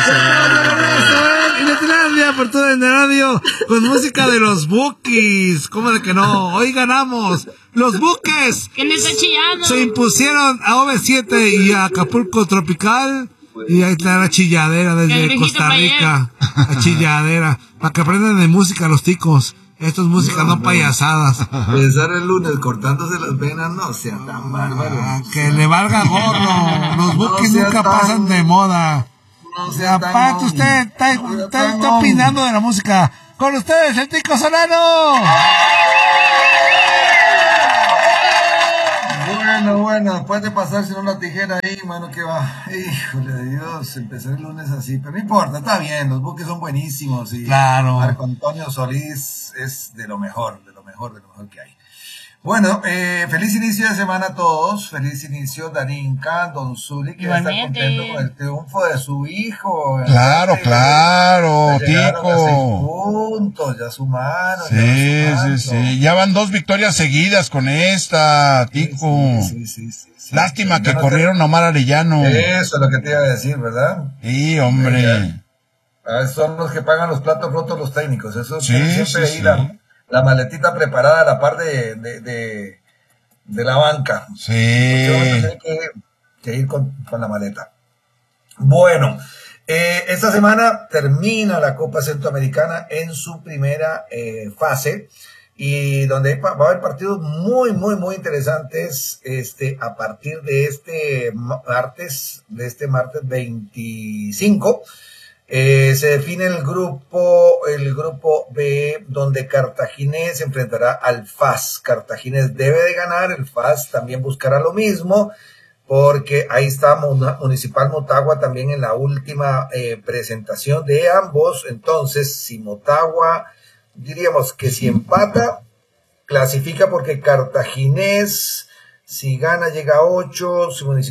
En Netlandia, por todo el radio, con música de los Bukis. ¿Cómo de que no? Hoy ganamos. Los Buques ¿Quién está chillando? se impusieron a OV7 y a Acapulco Tropical. Y ahí está la chilladera desde Costa Rica. La chilladera. Para que aprendan de música los ticos. Esto es música, no payasadas. Pensar el lunes cortándose las venas, no sea tan bárbaro. Que le valga gorro. Los Bukis nunca pasan de moda. Aparte, usted está opinando de la música. Con ustedes, el Tico Solano. Bueno, después de pasarse una tijera ahí, mano, que va. Híjole de Dios, empezar el lunes así. Pero no importa, está bien, los Buques son buenísimos. Y claro. Marco Antonio Solís es de lo mejor que hay. Bueno, feliz inicio de semana a todos. Feliz inicio, Darinka, Don Zuli, que está contento con el triunfo de su hijo. Claro, Tico. Puntos, ya sumaron. Sí. Ya van 2 victorias seguidas con esta, Tico. Sí. Lástima que corrieron a Omar Arellano. Eso es lo que te iba a decir, ¿verdad? Sí, hombre. Son los que pagan los platos rotos los técnicos. Eso sí. La maletita preparada a la par de la banca. Sí. Hay que ir con la maleta. Bueno, esta semana termina la Copa Centroamericana en su primera fase, y donde va a haber partidos muy interesantes a partir de este martes 25. Se define el grupo B, donde Cartaginés se enfrentará al FAS. Cartaginés debe de ganar, el FAS también buscará lo mismo, porque ahí está Municipal Motagua también en la última presentación de ambos. Entonces, si Motagua, diríamos que si empata, clasifica, porque Cartaginés, si gana, llega a 8,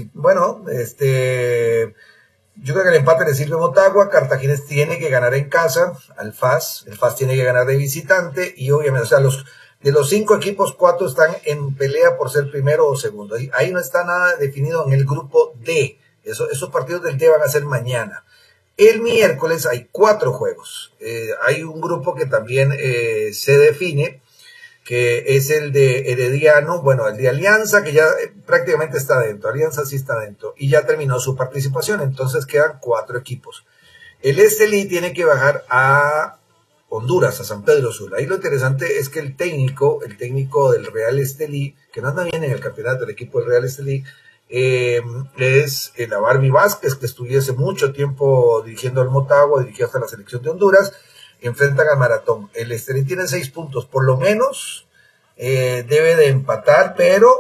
yo creo que el empate le sirve a Motagua. Cartaginés tiene que ganar en casa al FAS. El FAS tiene que ganar de visitante. Y obviamente, de los 5 equipos, 4 están en pelea por ser primero o segundo. Ahí no está nada definido en el grupo D. Esos partidos del D van a ser mañana. El miércoles hay 4 juegos. Hay un grupo que también se define, que es el de Herediano, el de Alianza, que ya prácticamente está dentro. Alianza sí está dentro y ya terminó su participación, entonces quedan 4 equipos. El Estelí tiene que bajar a Honduras, a San Pedro Sula. Ahí lo interesante es que el técnico del Real Estelí, que no anda bien en el campeonato, el equipo del Real Estelí, es la Barbie Vázquez, que estuviese mucho tiempo dirigiendo al Motagua, dirigió hasta la selección de Honduras. Enfrentan al Maratón. El Estelí tiene 6 puntos, por lo menos debe de empatar, pero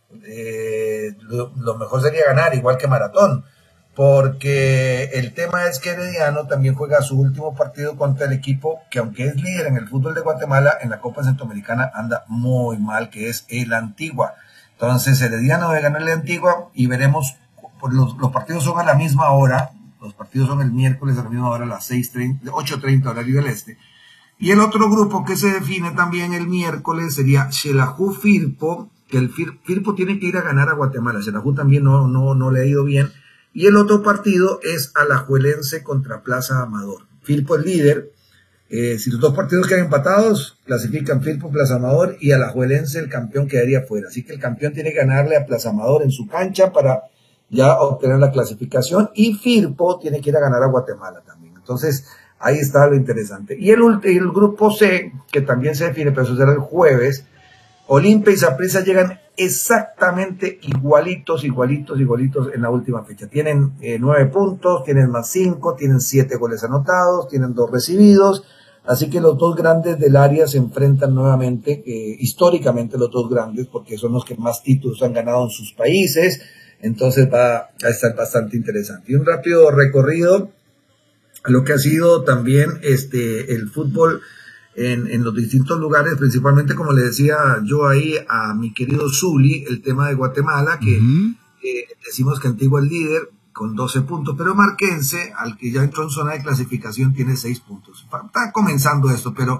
lo mejor sería ganar, igual que Maratón, porque el tema es que Herediano también juega su último partido contra el equipo que, aunque es líder en el fútbol de Guatemala, en la Copa Centroamericana anda muy mal, que es el Antigua. Entonces Herediano debe ganarle a Antigua, y veremos, los partidos son a la misma hora. Los partidos son el miércoles a la misma hora, a las 8:30 horario del este. Y el otro grupo que se define también el miércoles sería Xelajú Firpo, que el Firpo tiene que ir a ganar a Guatemala. Xelajú también no le ha ido bien. Y el otro partido es Alajuelense contra Plaza Amador. Firpo es líder. Si los 2 partidos quedan empatados, clasifican Firpo, Plaza Amador, y Alajuelense, el campeón, quedaría fuera. Así que el campeón tiene que ganarle a Plaza Amador en su cancha para ya obtener la clasificación, y Firpo tiene que ir a ganar a Guatemala también. Entonces, ahí está lo interesante. Y el grupo C, que también se define, pero eso será el jueves. Olimpia y Saprissa llegan exactamente igualitos en la última fecha. Tienen 9 puntos, tienen más 5, tienen 7 goles anotados, tienen 2 recibidos. Así que los 2 grandes del área se enfrentan nuevamente, históricamente los 2 grandes, porque son los que más títulos han ganado en sus países. Entonces va a estar bastante interesante. Y un rápido recorrido a lo que ha sido también el fútbol en los distintos lugares, principalmente, como le decía yo ahí a mi querido Zuli, el tema de Guatemala, que decimos que Antigua es líder con 12 puntos, pero Marquense, al que ya entró en zona de clasificación, tiene 6 puntos. Está comenzando esto, pero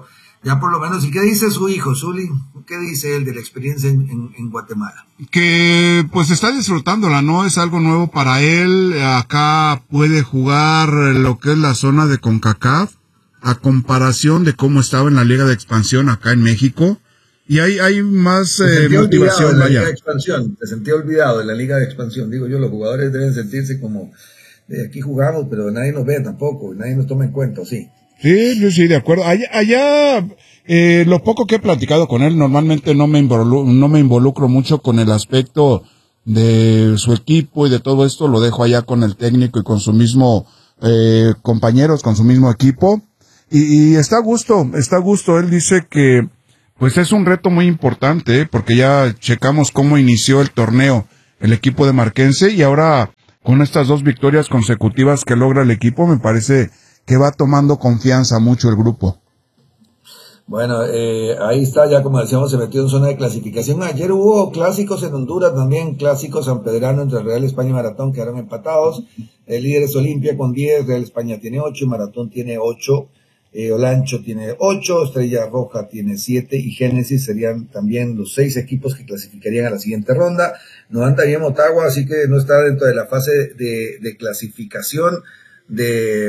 Ya por lo menos, ¿y qué dice su hijo, Zuli? ¿Qué dice él de la experiencia en Guatemala? Que pues está disfrutándola, ¿no? Es algo nuevo para él. Acá puede jugar lo que es la zona de CONCACAF, a comparación de cómo estaba en la Liga de Expansión acá en México. Y hay más motivación. De la Liga de Expansión. Te sentí olvidado de la Liga de Expansión. Digo yo, los jugadores deben sentirse como, aquí jugamos, pero nadie nos ve tampoco, nadie nos toma en cuenta, ¿sí? Sí, de acuerdo. Allá lo poco que he platicado con él, normalmente no me involucro mucho con el aspecto de su equipo y de todo esto, lo dejo allá con el técnico y con su mismo compañeros, con su mismo equipo. Y está a gusto. Él dice que pues es un reto muy importante, porque ya checamos cómo inició el torneo el equipo de Marquense, y ahora con estas 2 victorias consecutivas que logra el equipo, me parece que va tomando confianza mucho el grupo. Bueno, ahí está, ya como decíamos, se metió en zona de clasificación. Ayer hubo clásicos en Honduras también, clásicos sanpedrano entre Real España y Maratón, quedaron empatados. El líder es Olimpia con 10, Real España tiene 8, Maratón tiene 8, Olancho tiene 8, Estrella Roja tiene 7 y Génesis serían también los 6 equipos que clasificarían a la siguiente ronda. No anda bien Motagua, así que no está dentro de la fase de clasificación de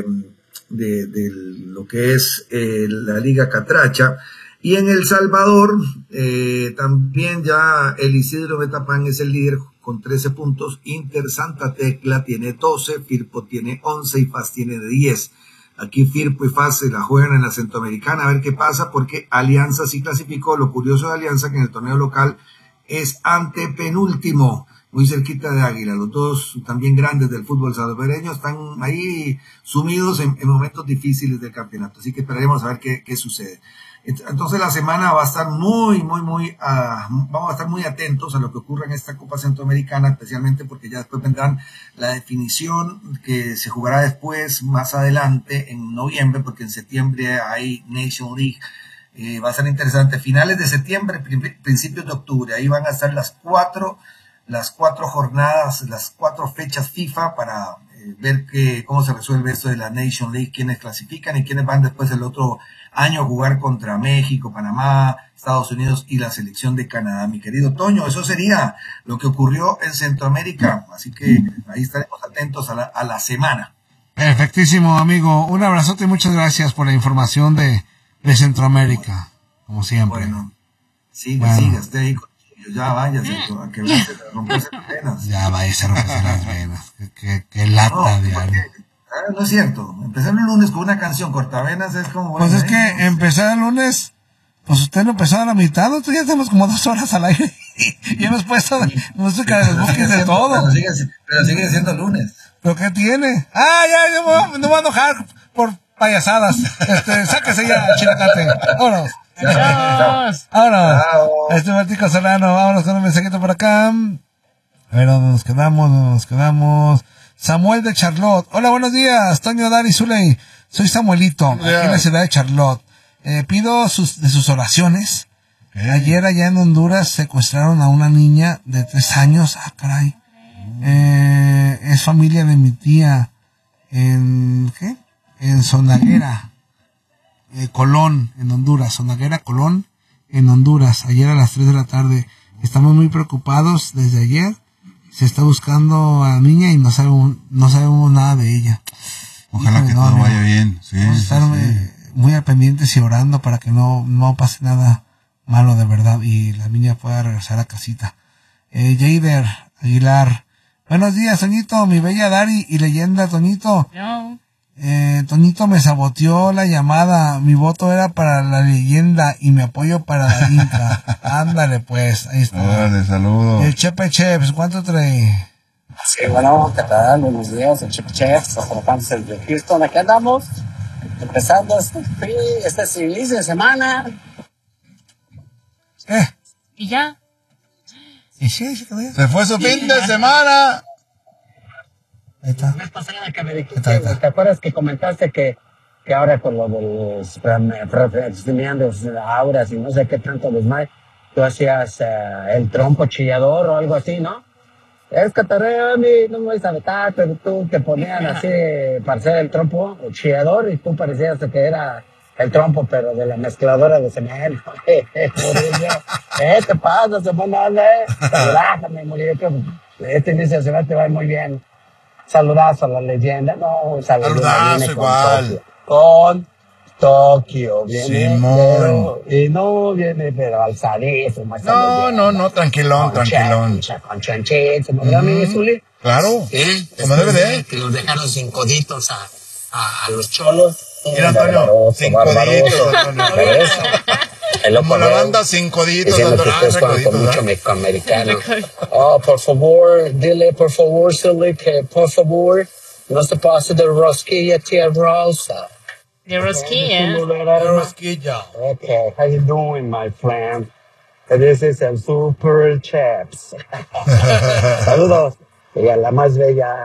lo que es la Liga Catracha. Y en El Salvador también ya el Isidro Metapán es el líder con 13 puntos, Inter Santa Tecla tiene 12, Firpo tiene 11 y FAS tiene 10. Aquí Firpo y FAS se la juegan en la Centroamericana, a ver qué pasa, porque Alianza sí clasificó. Lo curioso de Alianza que en el torneo local es antepenúltimo, muy cerquita de Águila. Los dos también grandes del fútbol salvadoreño están ahí sumidos en momentos difíciles del campeonato, así que esperaremos a ver qué sucede. Entonces la semana va a estar vamos a estar muy atentos a lo que ocurra en esta Copa Centroamericana, especialmente porque ya después vendrán la definición que se jugará después, más adelante, en noviembre, porque en septiembre hay Nation League. Va a ser interesante. Finales de septiembre, principios de octubre, ahí van a estar las cuatro jornadas, las 4 fechas FIFA para ver cómo se resuelve esto de la Nation League, quiénes clasifican y quiénes van después el otro año a jugar contra México, Panamá, Estados Unidos y la selección de Canadá. Mi querido Toño, eso sería lo que ocurrió en Centroamérica, así que ahí estaremos atentos a la semana. Perfectísimo, amigo. Un abrazote y muchas gracias por la información de Centroamérica, como siempre. Bueno, siga, esté ahí. Ya váyase, a que romperse las venas. Ya váyase a romperse las venas. Qué lata de algo. No es cierto. Empezar el lunes con una canción cortavenas es como... Pues es que empezar el lunes, pues usted no empezó a la mitad, nosotros ya estamos como 2 horas al aire y hemos puesto música de los buques de todo. Pero sigue siendo lunes. ¿Pero qué tiene? Ya, no me voy a enojar por payasadas. Sáquese ya, Chilacate. Vámonos. Vámonos. Martico Solano, vámonos con un mensajito por acá. A ver, ¿dónde nos quedamos? Samuel de Charlotte. Hola, buenos días, Toño, Dari, Zuley. Soy Samuelito, aquí en la ciudad de Charlotte. Pido sus oraciones. Ayer allá en Honduras secuestraron a una niña de 3 años. Ah, caray. Es familia de mi tía. En Sonaguera. Colón, en Honduras. Sonaguera, Colón, en Honduras. Ayer a las 3 de la tarde. Estamos muy preocupados desde ayer. Se está buscando a la niña y no sabemos nada de ella. Ojalá que todo vaya bien. Sí, vamos a estar muy al pendientes y orando para que no pase nada malo de verdad y la niña pueda regresar a casita. Jader Aguilar. Buenos días, Toñito, mi bella Dari y leyenda, Toñito. No. Toñito me saboteó la llamada. Mi voto era para la leyenda y mi apoyo para la Inca. Ándale, pues. Ahí está. Órale, saludos. El Chepe Cheps, ¿cuánto trae? Sí, bueno, ¿qué tal? Buenos días, el Chepe Cheps, los fans de Houston. Aquí andamos, empezando este inicio de semana. ¿Y ya? ¿Y sí, se fue su fin de semana? Ahí está. La vez pasada que me dijiste, ¿te acuerdas que comentaste que ahora con lo de los auras y no sé qué tanto desmadre, tú hacías el trompo chillador o algo así, ¿no? Es que no me vais a meter, pero tú te ponían así para hacer el trompo chillador y tú parecías que era el trompo, pero de la mezcladora de cemento. Te pasa, se pone a relájame, muñeco. Este inicio de semana te va muy bien. Saludazo a la leyenda. No, saludazo igual. Con Tokio, viene, Simón. Y no viene, pero alzadísimo. No, tranquilón. Con chanchito, ¿no? Zuli? Claro, ¿Sí? como debe de. Que los dejaron sin coditos a los cholos. Mira, Antonio, sin coditos, Antonio. Como la banda sin coditos, Antonio. Con mucho mexicoamericano. Oh, por favor, dile, por favor, Zuli, que por favor, no se pase de rosquilla, tía Rosa. De rosquilla. Okay, how you doing, my friend? This is el Super Chaps. Saludos. Y a la más bella